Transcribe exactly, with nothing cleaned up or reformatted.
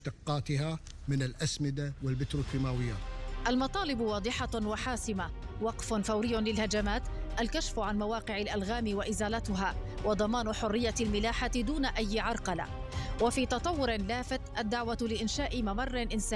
مشتقاتها من الأسمدة والبتروكيماويات. المطالب واضحة وحاسمة: وقف فوري للهجمات، الكشف عن مواقع الألغام وإزالتها، وضمان حرية الملاحة دون أي عرقلة. وفي تطور لافت، الدعوة لإنشاء ممر إنساني